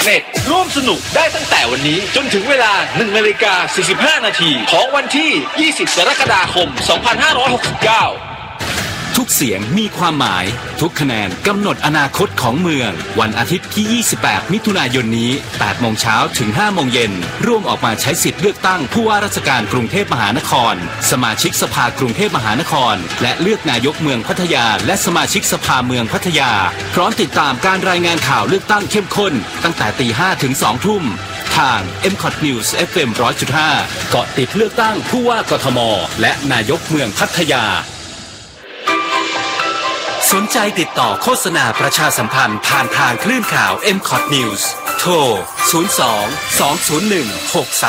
.net ร่วมสนุกได้ตั้งแต่วันนี้จนถึงเวลา 1:45 นาทีของวันที่ 20 กรกฎาคม 2569 ทุกเสียงมีความหมายทุกคะแนนกำหนดอนาคตของเมืองวันอาทิตย์ที่ 28 มิถุนายนนี้ 8 โมงเช้าถึง 5 โมงเย็นร่วมออกมาใช้สิทธิ์เลือกตั้งผู้ว่าราชการกรุงเทพมหานครสมาชิกสภากรุงเทพมหานครและเลือกนายกเมืองพัทยาและสมาชิกสภาเมืองพัทยาพร้อมติดตามการรายงานข่าวเลือกตั้งเข้มข้นตั้งแต่ 5:00 ถึง 2 ทุ่มทาง MCOT News FM 100.5 เกาะติดเลือกตั้งผู้ว่ากทมและนายกเมืองพัทยาสนใจติดต่อโฆษณาประชาสัมพันธ์ผ่านทางคลื่นข่าว MCOT News โทร 02 201 63